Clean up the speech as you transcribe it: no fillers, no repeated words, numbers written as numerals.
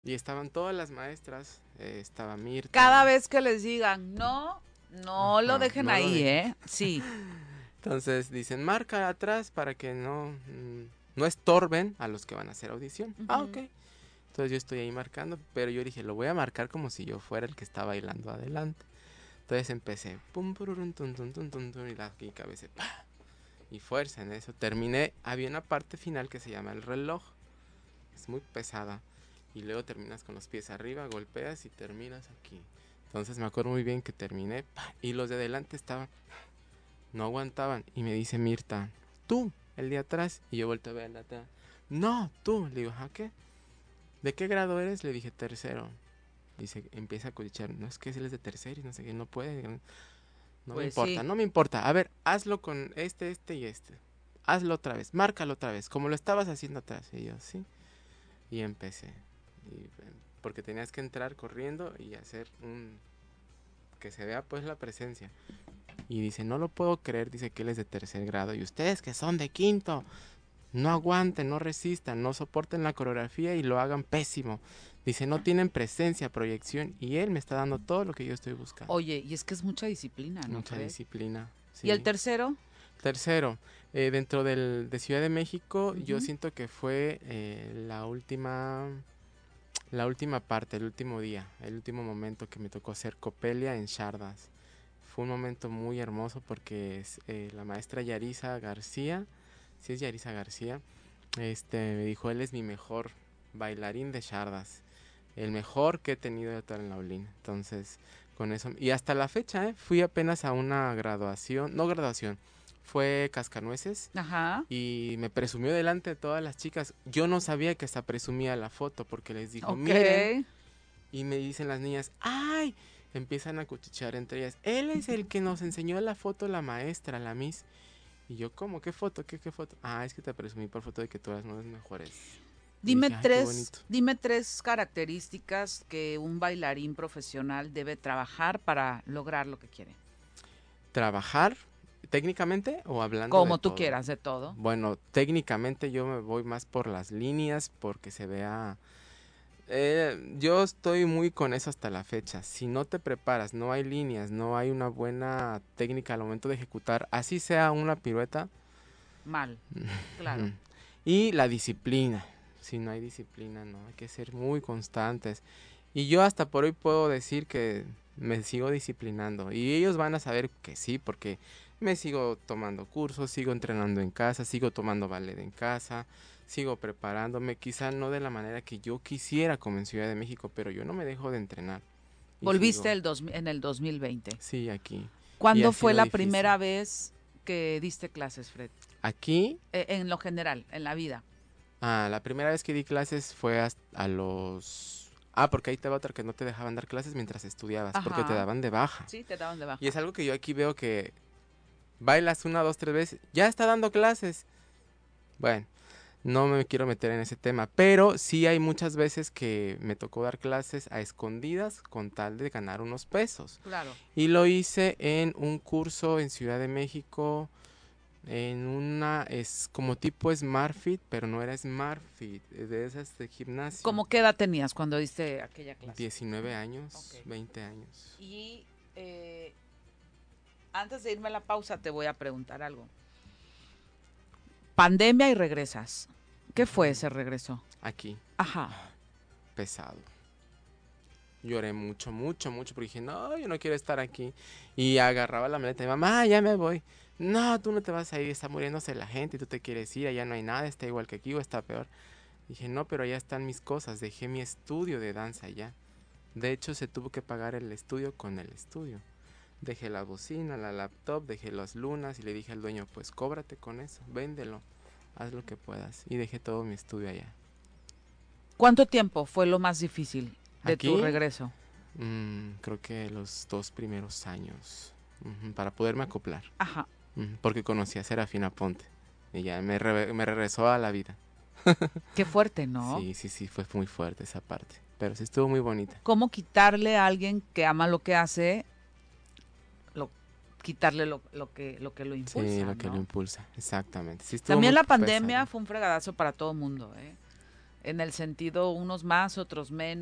Y estaban todas las maestras, estaba Cada Mirta. vez que les digan, no, no lo Ajá, dejen no lo ahí, dejen. ¿eh? Sí. Entonces dicen, marca atrás para que no estorben a los que van a hacer audición. Ah, ok. Ujú. Entonces yo estoy ahí marcando, pero yo dije, lo voy a marcar como si yo fuera el que está bailando adelante. Entonces empecé, pum, pururun, tun, tun, tun, tun, tun, y la cabeza, ¡pah! Y fuerza en eso. Terminé, había una parte final que se llama el reloj. Es muy pesada. Y luego terminas con los pies arriba, golpeas y terminas aquí. Entonces me acuerdo muy bien que terminé, ¡pah! Y los de adelante estaban, no aguantaban. Y me dice Mirta, tú, el de atrás. Y yo volteé a ver al de atrás. No, tú. Le digo, ¿a qué? ¿De qué grado eres? Le dije, tercero. Dice, empieza a cuchichear. No, es que él es de tercero y no sé qué, no puede. No me Pues importa, sí. no me importa. A ver, hazlo con este y este. Hazlo otra vez, márcalo otra vez, como lo estabas haciendo atrás. Y yo, sí. Y empecé. Y, porque tenías que entrar corriendo y hacer un... que se vea pues la presencia. Y dice, no lo puedo creer, dice que él es de tercer grado. Y ustedes que son de quinto, no aguanten, no resistan, no soporten la coreografía y lo hagan pésimo. Dice, no tienen presencia, proyección. Y él me está dando todo lo que yo estoy buscando. Oye, y es que es mucha disciplina, ¿no, Mucha Fred? disciplina, ¿Y el sí. tercero? Tercero, dentro de Ciudad de México, yo Ujú. siento que fue la última parte, el último día, el último momento que me tocó hacer Copelia en Shardas. Fue un momento muy hermoso porque la maestra Yarisa García, sí es Yarisa García, me dijo, él es mi mejor bailarín de Shardas, el mejor que he tenido de toda en la Olin. Entonces, con eso, y hasta la fecha, fui apenas a una graduación, no graduación, fue Cascanueces Ajá. y me presumió delante de todas las chicas. Yo no sabía que hasta presumía la foto porque les dijo, Ok. miren, y me dicen las niñas, ¡ay! Empiezan a cuchichear entre ellas. Él es el que nos enseñó la foto, la maestra, la Miss. Y yo, ¿cómo? ¿Qué foto? ¿Qué foto? Ah, es que te presumí por foto de que tú eras una de las mejores. Y dije, ay, qué bonito. Dime tres características que un bailarín profesional debe trabajar para lograr lo que quiere. ¿Trabajar técnicamente o hablando de Como tú todo? quieras, de todo. Bueno, técnicamente yo me voy más por las líneas porque se vea. Yo estoy muy con eso hasta la fecha. Si no te preparas, no hay líneas, no hay una buena técnica al momento de ejecutar, así sea una pirueta. Mal. Claro. Y la disciplina. Si no hay disciplina, no, hay que ser muy constantes. Y yo hasta por hoy puedo decir que me sigo disciplinando. Y ellos van a saber que sí, porque me sigo tomando cursos, sigo entrenando en casa, sigo tomando ballet en casa, sigo preparándome. Quizá no de la manera que yo quisiera como en Ciudad de México, pero yo no me dejo de entrenar. Y Volviste sigo, en el 2020. sí, aquí. Y ¿Cuándo ha fue sido la difícil. primera vez que diste clases, Fred? Aquí, En lo general, en la vida. la primera vez que di clases fue a los... Ah, porque ahí te va otra que no te dejaban dar clases mientras estudiabas, porque te Ajá. daban de baja. Sí, te daban de Y es baja. algo que yo aquí veo que bailas una, dos, tres veces, ya está dando clases. Bueno, no me quiero meter en ese tema, pero sí hay muchas veces que me tocó dar clases a escondidas con tal de ganar unos pesos. Claro. Y lo hice en un curso en Ciudad de México, en una, es como tipo SmartFit, pero no era SmartFit, de esas de gimnasio. ¿Cómo qué edad tenías cuando diste aquella clase? 19 Ok. años, 20 años. Y antes de irme a la pausa te voy a preguntar algo. Pandemia y regresas. ¿Qué fue Ujú. ese regreso? Aquí, Ajá. pesado. Lloré mucho, mucho, mucho, porque dije, no, yo no quiero estar aquí. Y agarraba la maleta y mamá, ya me voy. No, tú no te vas a ir, está muriéndose la gente y tú te quieres ir, allá no hay nada, está igual que aquí o está peor. Dije, no, pero allá están mis cosas, dejé mi estudio de danza allá. De hecho, se tuvo que pagar el estudio con el estudio. Dejé la bocina, la laptop, dejé las lunas y le dije al dueño, pues cóbrate con eso, véndelo, haz lo que puedas. Y dejé todo mi estudio allá. ¿Cuánto tiempo fue lo más difícil de tu Aquí, regreso? creo que los 2 primeros años, para poderme acoplar. Ajá. Porque conocí a Serafina Ponte. Y ya me regresó a la vida. Qué fuerte, ¿no? Sí, sí, sí, fue muy fuerte esa parte. Pero sí estuvo muy bonita. ¿Cómo quitarle a alguien que ama lo que hace, lo, quitarle lo que lo Sí, impulsa, lo que lo ¿no? impulsa. Exactamente. Sí estuvo También muy la pandemia pesado. fue un fregadazo para todo mundo, ¿eh? en el sentido unos más, otros menos.